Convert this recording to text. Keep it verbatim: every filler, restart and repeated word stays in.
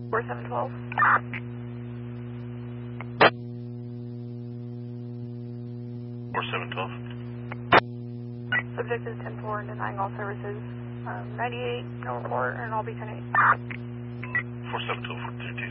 four seven twelve. four seven twelve. Subject is ten four and denying all services. Um, ninety-eight, no report, and I'll be ten eight. four seven twelve for thirteen.